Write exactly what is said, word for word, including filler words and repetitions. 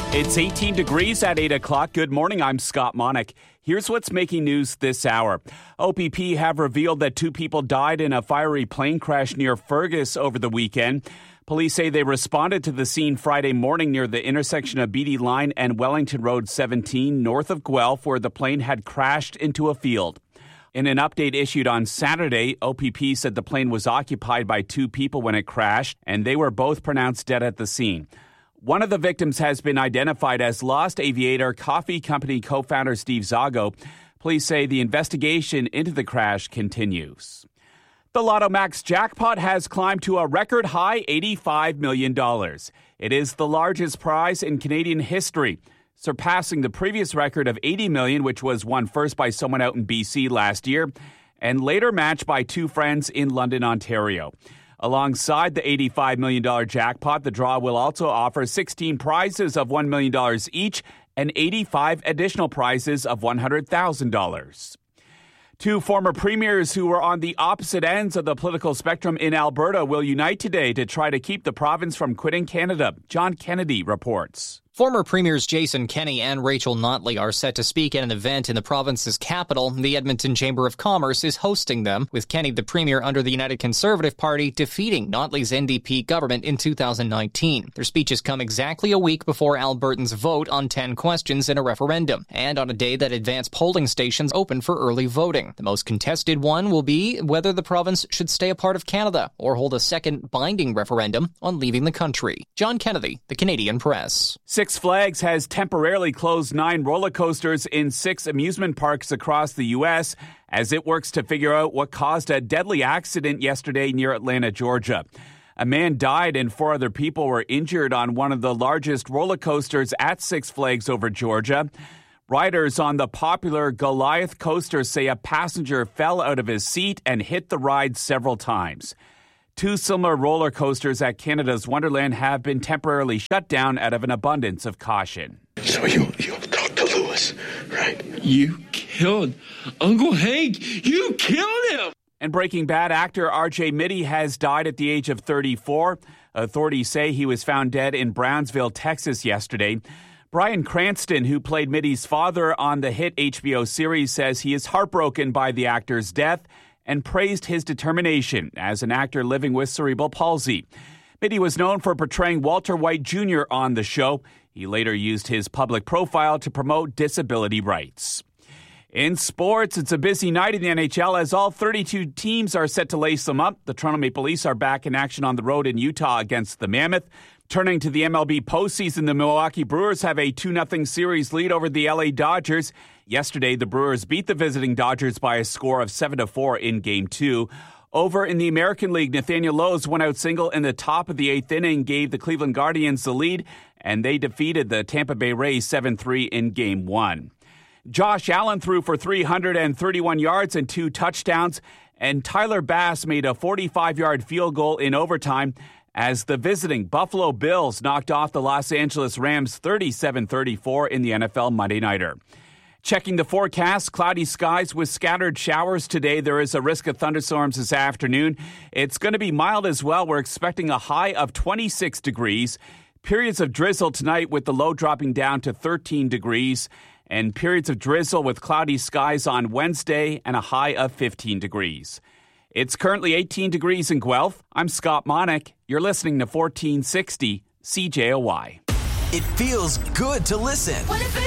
It's eighteen degrees at eight o'clock. Good morning. I'm Scott Monick. Here's what's making news this hour. O P P have revealed that two people died in a fiery plane crash near Fergus over the weekend. Police say they responded to the scene Friday morning near the intersection of Beatty Line and Wellington Road seventeen, north of Guelph, where the plane had crashed into a field. In an update issued on Saturday, O P P said the plane was occupied by two people when it crashed, and they were both pronounced dead at the scene. One of the victims has been identified as Lost Aviator Coffee Company co-founder Steve Zago. Police say the investigation into the crash continues. The Lotto Max jackpot has climbed to a record high eighty-five million dollars. It is the largest prize in Canadian history, surpassing the previous record of eighty million dollars, which was won first by someone out in B C last year, and later matched by two friends in London, Ontario. Alongside the eighty-five million dollars jackpot, the draw will also offer sixteen prizes of one million dollars each and eighty-five additional prizes of one hundred thousand dollars. Two former premiers who were on the opposite ends of the political spectrum in Alberta will unite today to try to keep the province from quitting Canada. John Kennedy reports. Former Premiers Jason Kenney and Rachel Notley are set to speak at an event in the province's capital. The Edmonton Chamber of Commerce is hosting them, with Kenney, the Premier under the United Conservative Party, defeating Notley's N D P government in two thousand nineteen. Their speeches come exactly a week before Albertans vote on ten questions in a referendum, and on a day that advanced polling stations open for early voting. The most contested one will be whether the province should stay a part of Canada or hold a second binding referendum on leaving the country. John Kennedy, The Canadian Press. Six Flags has temporarily closed nine roller coasters in six amusement parks across the U S as it works to figure out what caused a deadly accident yesterday near Atlanta, Georgia. A man died and four other people were injured on one of the largest roller coasters at Six Flags over Georgia. Riders on the popular Goliath coaster say a passenger fell out of his seat and hit the ride several times. Two similar roller coasters at Canada's Wonderland have been temporarily shut down out of an abundance of caution. So you, you'll talk to Lewis, right? You killed Uncle Hank. You killed him. And Breaking Bad actor R J Mitte has died at the age of thirty-four. Authorities say he was found dead in Brownsville, Texas yesterday. Bryan Cranston, who played Mitte's father on the hit H B O series, says he is heartbroken by the actor's death and praised his determination as an actor living with cerebral palsy. Mitte was known for portraying Walter White Junior on the show. He later used his public profile to promote disability rights. In sports, it's a busy night in the N H L as all thirty-two teams are set to lace them up. The Toronto Maple Leafs are back in action on the road in Utah against the Mammoth. Turning to the M L B postseason, the Milwaukee Brewers have a two nothing series lead over the L A Dodgers. Yesterday, the Brewers beat the visiting Dodgers by a score of seven to four in Game two. Over in the American League, Nathaniel Lowe's one-out single in the top of the eighth inning gave the Cleveland Guardians the lead, and they defeated the Tampa Bay Rays seven three in Game one. Josh Allen threw for three hundred thirty-one yards and two touchdowns, and Tyler Bass made a forty-five-yard field goal in overtime as the visiting Buffalo Bills knocked off the Los Angeles Rams thirty-seven thirty-four in the N F L Monday Nighter. Checking the forecast, cloudy skies with scattered showers today. There is a risk of thunderstorms this afternoon. It's going to be mild as well. We're expecting a high of twenty-six degrees. Periods of drizzle tonight with the low dropping down to thirteen degrees. And periods of drizzle with cloudy skies on Wednesday and a high of fifteen degrees. It's currently eighteen degrees in Guelph. I'm Scott Monick. You're listening to fourteen sixty C J O Y. It feels good to listen.